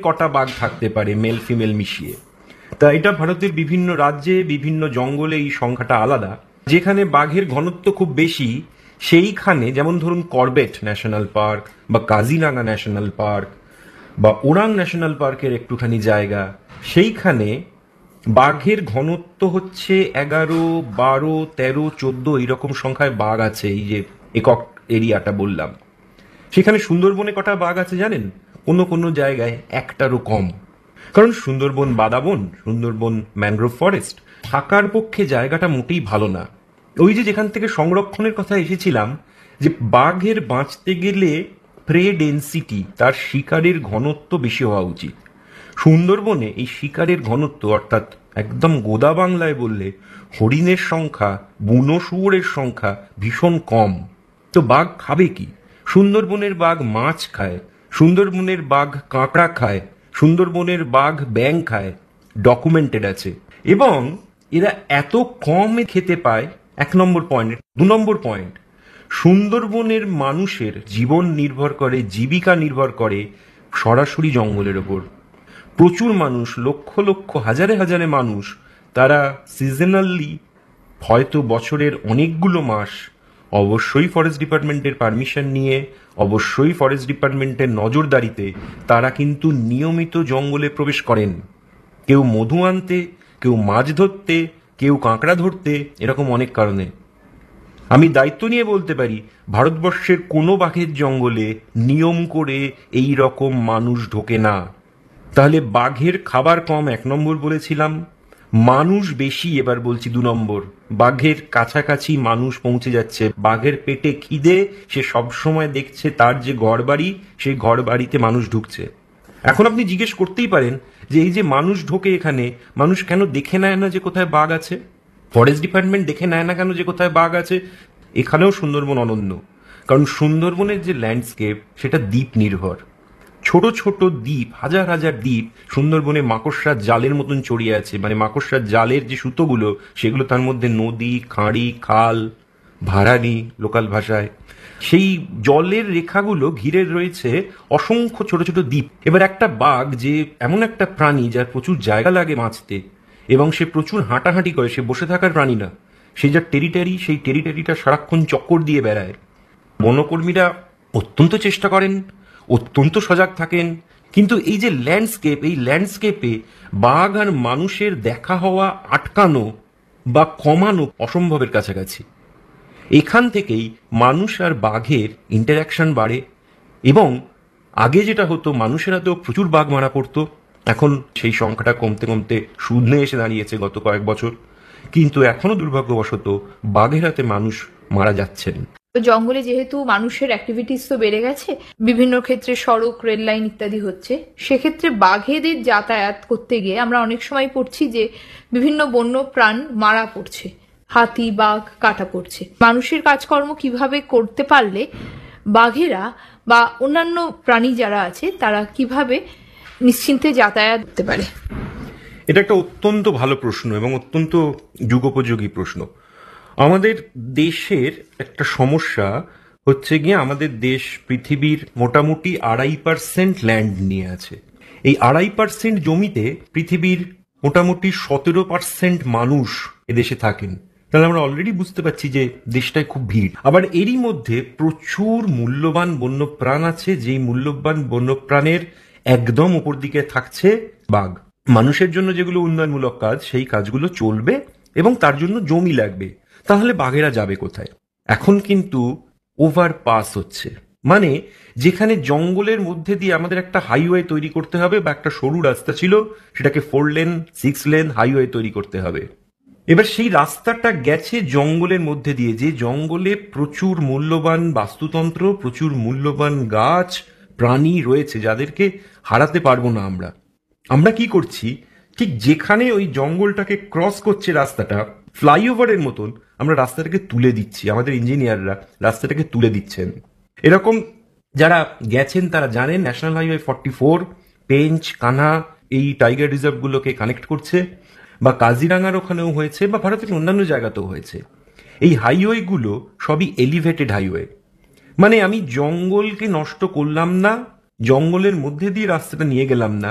কটা বাঘ থাকতে পারে মেল ফিমেল মিশিয়ে। তা এটা ভারতের বিভিন্ন রাজ্যে বিভিন্ন জঙ্গলে এই সংখ্যাটা আলাদা। যেখানে বাঘের ঘনত্ব খুব বেশি সেইখানে, যেমন ধরুন করবেট ন্যাশনাল পার্ক বা কাজিরাঙ্গা ন্যাশনাল পার্ক বা ওরাং ন্যাশনাল পার্কের একটুখানি জায়গা, সেইখানে বাঘের ঘনত্ব হচ্ছে 11, 12, 13, 14 এইরকম সংখ্যায় বাঘ আছে। এই যে একক এরিয়াটা বললাম, সেখানে সুন্দরবনে কটা বাঘ আছে জানেন? কোনো কোনো জায়গায় একটারও কম। কারণ সুন্দরবন বাদাবন, সুন্দরবন ম্যানগ্রোভ ফরেস্ট, থাকার পক্ষে জায়গাটা মোটেই ভালো না। ওই যে যেখান থেকে সংরক্ষণের কথা এসেছিলাম, যে বাঘের বাঁচতে গেলে প্রে ডেন্সিটি, তার শিকারের ঘনত্ব বেশি হওয়া উচিত। সুন্দরবনে এই শিকারের ঘনত্ব, অর্থাৎ একদম গোদা বাংলায় বললে হরিণের সংখ্যা, বুনো শুয়োরের সংখ্যা ভীষণ কম। তো বাঘ খাবে কি? সুন্দরবনের বাঘ মাছ খায়, সুন্দরবনের বাঘ কাঁকড়া খায়, সুন্দরবনের বাঘ ব্যাঙ খায়, ডকুমেন্টেড আছে। এবং এরা এত কম খেতে পায়, 1 নম্বর পয়েন্ট। 2 নম্বর পয়েন্ট, সুন্দরবনের মানুষের জীবন নির্ভর করে, জীবিকা নির্ভর করে সরাসরি জঙ্গলের ওপর। প্রচুর মানুষ, লক্ষ লক্ষ, হাজারে হাজারে মানুষ, তারা সিজনালি, হয়তো বছরের অনেকগুলো মাস, অবশ্যই ফরেস্ট ডিপার্টমেন্টের পারমিশন নিয়ে, অবশ্যই ফরেস্ট ডিপার্টমেন্টের নজরদারিতে তারা কিন্তু নিয়মিত জঙ্গলে প্রবেশ করেন। কেউ মধু আনতে, কেউ মাছ ধরতে, কেউ কাঁকড়া ধরতে, এরকম অনেক কারণে। আমি দায়িত্ব নিয়ে বলতে পারি, ভারতবর্ষের কোনো বাঘের জঙ্গলে নিয়ম করে এই রকম মানুষ ঢোকে না। তাহলে বাঘের খাবার কম, 1 নম্বর বলেছিলাম। মানুষ বেশি, এবার বলছি 2 নম্বর। বাঘের কাছাকাছি মানুষ পৌঁছে যাচ্ছে, বাঘের পেটে খিদে, সে সবসময় দেখছে তার যে ঘরবাড়ি, সেই ঘরবাড়িতে মানুষ ঢুকছে। এখন আপনি জিজ্ঞেস করতেই পারেন যে এই যে মানুষ ঢোকে এখানে, মানুষ কেন দেখে নেয় না যে কোথায় বাঘ আছে? ফরেস্ট ডিপার্টমেন্ট দেখে নেয় না কেন যে কোথায় বাঘ আছে? এখানেও সুন্দরবন অনন্য। কারণ সুন্দরবনের যে ল্যান্ডস্কেপ, সেটা দ্বীপ নির্ভর। ছোট ছোট দ্বীপ, হাজার হাজার দ্বীপ সুন্দরবনে মাকড়সার জালের মতন ছড়িয়ে আছে। মানে মাকড়সার জালের যে সুতোগুলো, সেগুলো তার মধ্যে নদী, খাঁড়ি, খাল, ভাড়ানি লোকাল ভাষায়, সেই জলের রেখাগুলো ঘিরে রয়েছে অসংখ্য ছোট ছোট দ্বীপ। এবার একটা বাঘ যে এমন একটা প্রাণী যার প্রচুর জায়গা লাগে বাঁচতে, এবং সে প্রচুর হাঁটাহাঁটি করে, সে বসে থাকার প্রাণী না। সে যার টেরিটরি, সেই টেরিটরিটা সারাক্ষণ চক্কর দিয়ে বেড়ায়। বনকর্মীরা অত্যন্ত চেষ্টা করেন, অত্যন্ত সজাগ থাকেন, কিন্তু এই যে ল্যান্ডস্কেপ, এই ল্যান্ডস্কেপে বাঘ আর মানুষের দেখা হওয়া আটকানো বা কমানো অসম্ভবের কাছাকাছি। এখান থেকেই মানুষ আর বাঘের ইন্টারাকশন বাড়ে। এবং আগে যেটা হতো, মানুষের হাতেও প্রচুর বাঘ মারা পড়তো, এখন সেই সংখ্যাটা কমতে কমতে শূন্যে এসে দাঁড়িয়েছে গত কয়েক বছর। কিন্তু এখনো দুর্ভাগ্যবশত বাঘের হাতে মানুষ মারা যাচ্ছেন। জঙ্গলে যেহেতু মানুষের অ্যাক্টিভিটিস তো বেড়ে গেছে, বিভিন্ন ক্ষেত্রে সড়ক, রেল লাইন ইত্যাদি হচ্ছে, সেক্ষেত্রে বাঘেদের যাতায়াত করতে গিয়ে আমরা অনেক সময় পড়ছি যে বিভিন্ন বন্য প্রাণ মারা পড়ছে, হাতি, বাঘ কাটা পড়ছে। মানুষের কাজকর্ম কিভাবে করতে পারলে বাঘেরা বা অন্যান্য প্রাণী যারা আছে তারা কিভাবে নিশ্চিন্তে যাতায়াত করতে পারে? এটা একটা অত্যন্ত ভালো প্রশ্ন এবং অত্যন্ত যুগোপযোগী প্রশ্ন। আমাদের দেশের একটা সমস্যা হচ্ছে গিয়ে, আমাদের দেশ পৃথিবীর মোটামুটি 2.5% ল্যান্ড নিয়ে আছে। এই 2.5% জমিতে পৃথিবীর মোটামুটি 17% মানুষ এদেশে থাকেন। তাহলে আমরা অলরেডি বুঝতে পারছি যে দেশটায় খুব ভিড়। আবার এরই মধ্যে প্রচুর মূল্যবান বন্যপ্রাণ আছে, যেই মূল্যবান বন্যপ্রাণের একদম উপর দিকে থাকছে বাঘ। মানুষের জন্য যেগুলো উন্নয়নমূলক কাজ, সেই কাজগুলো চলবে এবং তার জন্য জমি লাগবে। তাহলে বাঘেরা যাবে কোথায়? এখন কিন্তু ওভারপাস হচ্ছে, মানে যেখানে জঙ্গলের মধ্যে দিয়ে আমাদের একটা হাইওয়ে তৈরি করতে হবে বা একটা সরু রাস্তা ছিল, সেটাকে 4 লেন 6 লেন হাইওয়ে তৈরি করতে হবে। এবার সেই রাস্তাটা গেছে জঙ্গলের মধ্যে দিয়ে, যে জঙ্গলে প্রচুর মূল্যবান বাস্তুতন্ত্র, প্রচুর মূল্যবান গাছ, প্রাণী রয়েছে, যাদেরকে হারাতে পারবো না আমরা। আমরা কি করছি, ঠিক যেখানে ওই জঙ্গলটাকে ক্রস করছে রাস্তাটা, ফ্লাইওভারের মতন আমরা রাস্তাটাকে তুলে দিচ্ছি। আমাদের ইঞ্জিনিয়াররা রাস্তাটাকে তুলে দিচ্ছেন। এরকম যারা গেছেন তারা জানেন, ন্যাশনাল হাইওয়ে 44 পেঞ্চ, কানহা এই টাইগার রিজার্ভগুলোকে কানেক্ট করছে, বা কাজিরাঙ্গার ওখানেও হয়েছে, বা ভারতের অন্যান্য জায়গাতেও হয়েছে। এই হাইওয়েগুলো সবই এলিভেটেড হাইওয়ে। মানে আমি জঙ্গলকে নষ্ট করলাম না, জঙ্গলের মধ্যে দিয়ে রাস্তাটা নিয়ে গেলাম না,